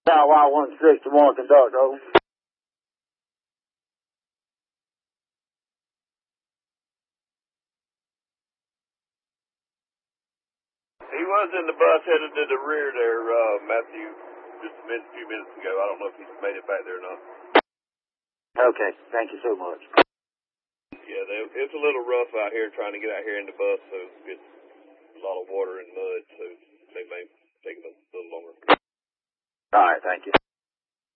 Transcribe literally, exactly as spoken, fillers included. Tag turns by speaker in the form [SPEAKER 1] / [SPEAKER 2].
[SPEAKER 1] Now, Y one sixty-one conduct, over.
[SPEAKER 2] He was in the bus headed to the rear there, uh, Matthew, just a minute, few minutes ago. I don't know if he's made it back there or not.
[SPEAKER 1] Okay, thank you so much.
[SPEAKER 2] Yeah, they, it's a little rough out here trying to get out here in the bus, so it's a lot of water and mud, so they may take a little longer.
[SPEAKER 1] All right, thank you.